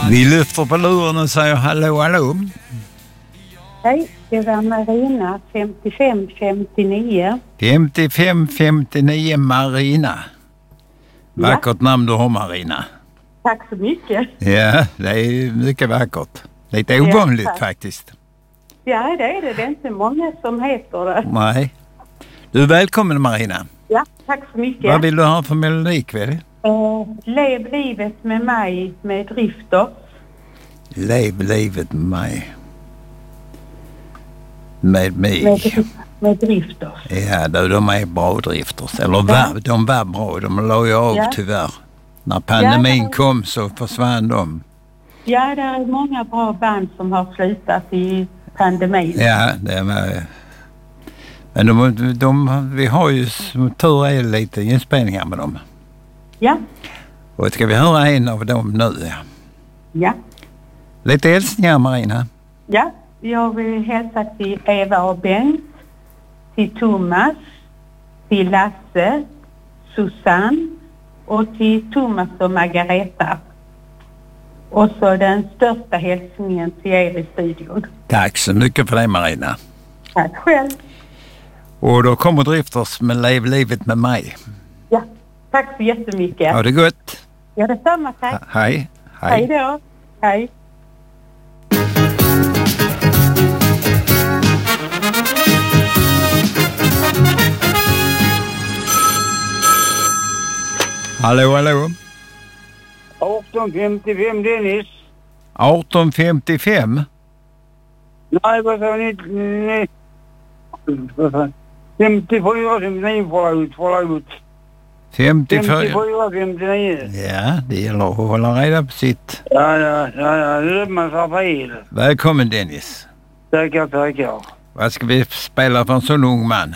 Vi lyfter på luren och säger hallå, hallå. Hej, det var Marina, 5559. 5559 Marina. Vackert namn du har, Marina. Tack så mycket. Ja, det är mycket vackert. Lite ovanligt faktiskt. Ja, det är det. Det är inte många som heter det. Nej. Du är välkommen, Marina. Ja, tack så mycket. Vad vill du ha för melodi kväll? Lev livet med mig med Drifters. Lev livet med mig. Med mig. Med Drifters. Ja, de är bra Drifters. Eller de var bra. De la ju av tyvärr. När pandemin kom så försvann de. Ja, det är många bra band som har slutat i pandemin. Ja, det var... Men vi har ju som tur är lite inspelningar med dem. Ja. Och ska vi höra en av dem nu? Ja. Lite hälsningar, Marina. Ja, jag vill hälsa till Eva och Bengt, till Thomas, till Lasse, Susanne och till Thomas och Margareta. Och så den största hälsningen till er i studion. Tack så mycket för det, Marina. Tack själv. Och då kommer Drifters med Lev livet med mig. Ja, tack så jättemycket. Ha det gott. Ja, detsamma, tack. Hej. Hej då. Hej. Hallå, hallå. 1855 Dennis. 1855? Nej, vad sa ni? 54, 59 förut. 54, 59. Ja, det gäller att hålla reda på sitt. Ja, det är man sa fel. Välkommen, Dennis. Tackar. Vad ska vi spela för en sån ung man?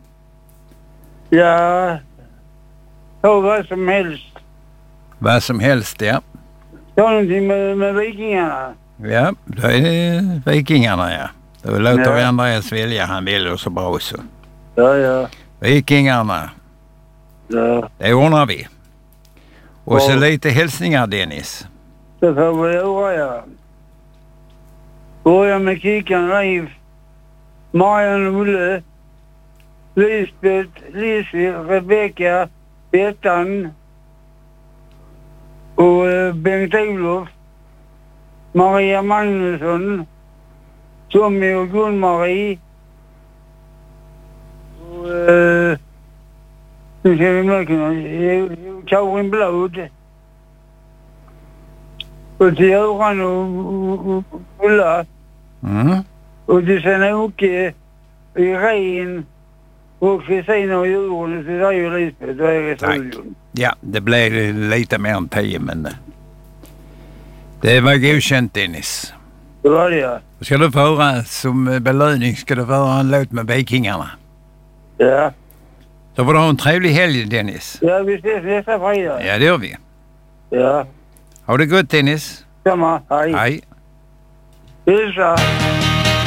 Ja, vad som helst. Vad som helst, ja. Ta någonting med vikingarna. Ja, då är det vikingarna, ja. Då låter vi Andreas välja, han vill och så bra så. Ja. Vikingarna. Ja. Det ordnar vi. Och så lite hälsningar, Dennis. Det får vi göra, ja. Börja med Kikan, Leif, Marianne och Ulle, Lisbeth, Lizzie, Rebecka, Bettan och Bengt-Olof, Maria Magnusson, Tommy och Gun-Marie och nu ser vi märken, Karin Blod och till Göran och Ulla och till Sven-Åke, Irene och Kristina och Djurgården, så säger ju Lisbeth, då är det studion. Ja, det blev lite mer än 10, men det var godkänt, Dennis. Det var det, ja. Ska du få höra, som belöning ska du få höra en låt med vikingarna. Ja. Så får du ha en trevlig helg, Dennis. Ja, vi ses nästa fredag. Ja, det gör vi. Ja. Ha det gott, Dennis. Samma, hej. Hej. Hälsa.